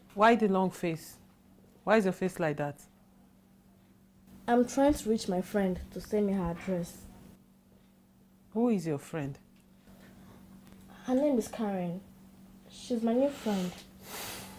Why the long face? Why is your face like that? I'm trying to reach my friend to send me her address. Who is your friend? Her name is Karen. She's my new friend.